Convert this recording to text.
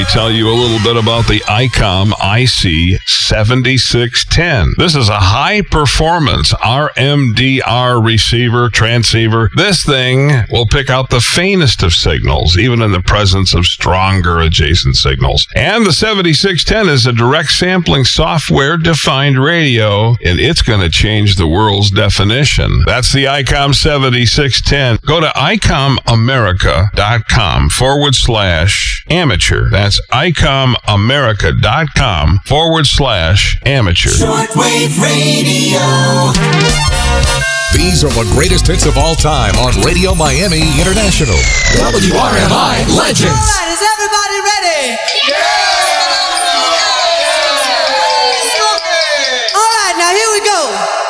me tell you a little bit about the ICOM IC7610. This is a high-performance RMDR receiver, transceiver. This thing will pick out the faintest of signals, even in the presence of stronger adjacent signals. And the 7610 is a direct sampling software-defined radio, and it's going to change the world's definition. That's the ICOM 7610. Go to icomamerica.com/amateur. That's icomamerica.com/amateur. Shortwave radio. These are the greatest hits of all time on Radio Miami International. WRMI Legends. All right, is everybody ready? Yeah! All right, now here we go.